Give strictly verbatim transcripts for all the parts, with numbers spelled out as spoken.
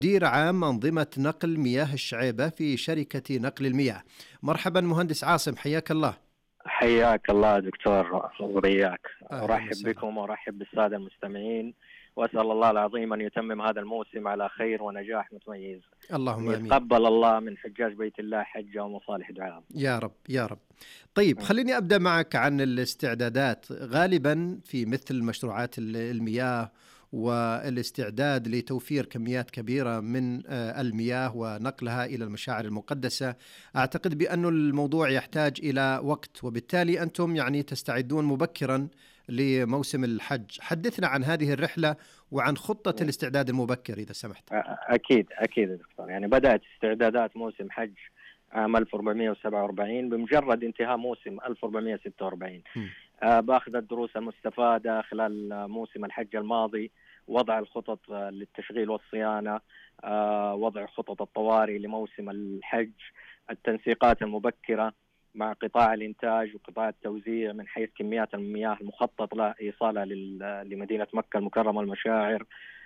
مدير عام أنظمة نقل مياه الشعيبة في شركة نقل المياه. مرحبا مهندس عاصم، حياك الله. حياك الله دكتور وبياك. أهلا أرحب وسهلا. بكم وأرحب بالسادة المستمعين، وأسأل الله العظيم أن يتمم هذا الموسم على خير ونجاح متميز، اللهم وأن آمين. يتقبل الله من حجاج بيت الله حجة ومصالح دعاء. يا رب يا رب. طيب خليني أبدأ معك عن الاستعدادات. غالبا في مثل مشروعات ال- المياه والاستعداد لتوفير كميات كبيرة من آه، المياه ونقلها إلى المشاعر المقدسة، أعتقد بأن الموضوع يحتاج إلى وقت، وبالتالي أنتم يعني تستعدون مبكرا لموسم الحج. حدثنا عن هذه الرحلة وعن خطة الاستعداد المبكر إذا سمحت. أكيد أكيد يا دكتور، يعني بدأت استعدادات موسم حج عام ألف وأربعمائة وسبعة وأربعين بمجرد انتهاء موسم ألف وأربعمائة وستة وأربعين. م. آه، بأخذ الدروس المستفادة خلال موسم الحج الماضي، وضع الخطط آه، للتشغيل والصيانة، آه، وضع خطط الطوارئ لموسم الحج، التنسيقات المبكرة مع قطاع الإنتاج وقطاع التوزيع من حيث كميات المياه المخطط لها إيصالها لل- لمدينة مكة المكرمة والمشاعر،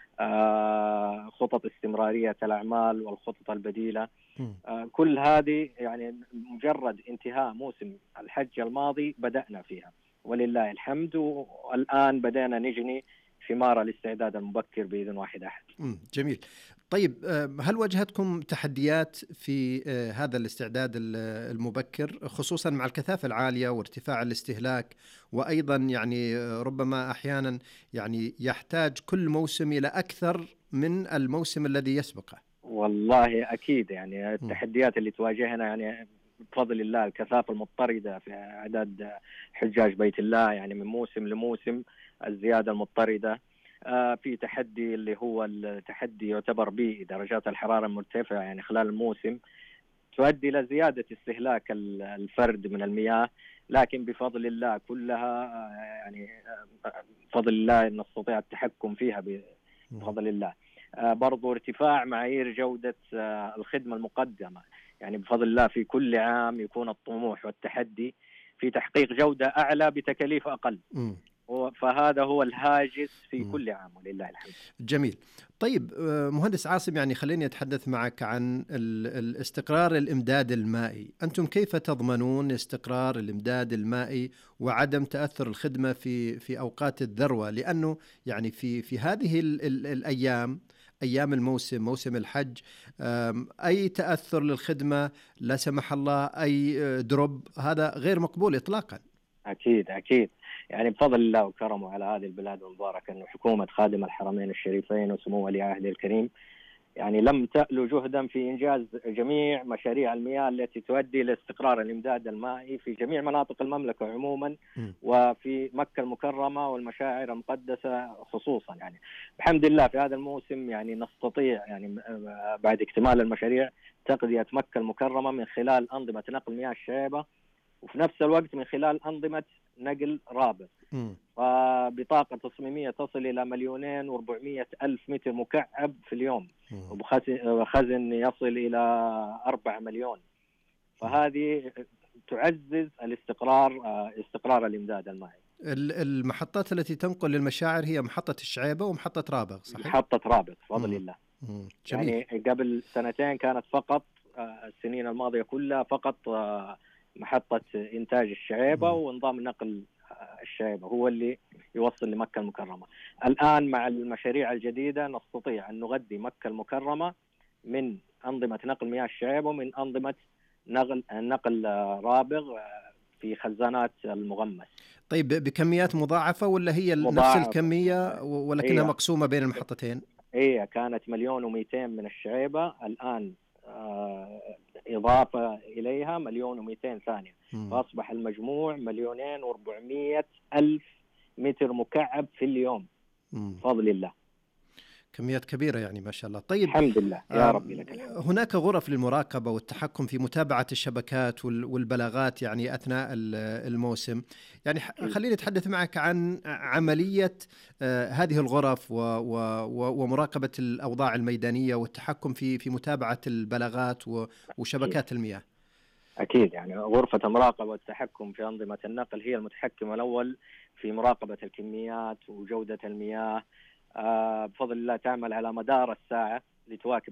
آه، خطط استمرارية الأعمال والخطط البديلة. م. آه، كل هذه يعني مجرد انتهاء موسم الحج الماضي بدأنا فيها ولله الحمد، والآن بدأنا نجني ثمار الاستعداد المبكر بإذن واحد أحد. مم، جميل. طيب آه، هل واجهتكم تحديات في آه، هذا الاستعداد ال- المبكر، خصوصا مع الكثافة العالية وارتفاع الاستهلاك، وأيضا يعني آه، ربما أحيانا يعني يحتاج كل موسم إلى أكثر من الموسم الذي يسبقه؟ والله أكيد، يعني مم. التحديات اللي تواجهنا يعني بفضل الله الكثافة المضطردة في أعداد حجاج بيت الله، يعني من موسم لموسم الزيادة المضطردة. آه، في تحدي اللي هو التحدي يعتبر بيئي، درجات الحرارة المرتفعة يعني خلال الموسم تؤدي إلى زيادة استهلاك الفرد من المياه، لكن بفضل الله كلها آه، يعني آه، بفضل الله نستطيع التحكم فيها مم. بفضل الله. آه، برضو ارتفاع معايير جودة آه، الخدمة المقدمة، يعني بفضل الله في كل عام يكون الطموح والتحدي في تحقيق جودة أعلى بتكاليف أقل، مم. فهذا هو الهاجس في مم. كل عام ولله الحمد. جميل. طيب آه، مهندس عاصم، يعني خليني أتحدث معك عن ال- الاستقرار الإمداد المائي. أنتم كيف تضمنون استقرار الإمداد المائي وعدم تأثر الخدمة في في أوقات الذروة؟ لأنه يعني في في هذه ال ال الأيام، أيام الموسم، موسم الحج، آم، أي تأثر للخدمة لا سمح الله، أي آه، دروب، هذا غير مقبول إطلاقا. أكيد أكيد، يعني بفضل الله وكرمه على هذه البلاد المباركة أنه حكومة خادم الحرمين الشريفين وسمو ولي عهده الكريم يعني لم تألو جهدا في إنجاز جميع مشاريع المياه التي تؤدي لاستقرار الإمداد المائي في جميع مناطق المملكة عموما، م. وفي مكة المكرمة والمشاعر المقدسة خصوصا. يعني الحمد لله في هذا الموسم يعني نستطيع يعني بعد اكتمال المشاريع تغذية مكة المكرمة من خلال أنظمة نقل مياه الشعيبة، وفي نفس الوقت من خلال أنظمة نقل رابط، م. وبطاقة تصميمية تصل إلى مليونين وأربعمائة ألف متر مكعب في اليوم، م. وخزن يصل إلى أربعة مليون. فهذه تعزز الاستقرار، استقرار الإمداد المائي. ال- المحطات التي تنقل للمشاعر هي محطة الشعيبة ومحطة رابغ، صحيح؟ محطة رابط بفضل مم. الله. مم. جميل. يعني قبل سنتين كانت فقط السنين الماضية كلها فقط محطة إنتاج الشعيبة مم. ونظام نقل الشعيبة هو اللي يوصل لمكة المكرمة. الآن مع المشاريع الجديدة نستطيع أن نغذي مكة المكرمة من أنظمة نقل مياه الشعيبة ومن أنظمة نقل نقل رابغ في خزانات المغمس. طيب بكميات مضاعفة ولا هي نفس مضاعفة الكمية ولكنها هي مقسومة بين المحطتين؟ هي كانت مليون ومئتين من الشعيبة، الآن آه إضافة إليها مليون ومئتين ثانية، مم. فأصبح المجموع مليونين وأربعمائة ألف متر مكعب في اليوم بفضل الله. كميات كبيرة يعني ما شاء الله. طيب الحمد لله يا ربي لك الحمد. هناك غرف للمراقبة والتحكم في متابعة الشبكات والبلاغات يعني أثناء الموسم. يعني خليني أتحدث معك عن عملية هذه الغرف ومراقبة الأوضاع الميدانية والتحكم في في متابعة البلاغات وشبكات المياه. أكيد، يعني غرفة المراقبة والتحكم في أنظمة النقل هي المتحكم الأول في مراقبة الكميات وجودة المياه. آه بفضل الله تعمل على مدار الساعة لتواكب